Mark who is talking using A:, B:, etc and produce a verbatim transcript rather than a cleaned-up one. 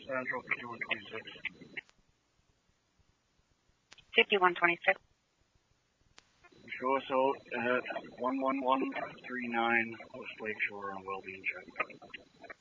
A: Central, fifty-one twenty-six.
B: fifty-one twenty-six.
A: Show us out at one one one three nine West Lakeshore on well-being check.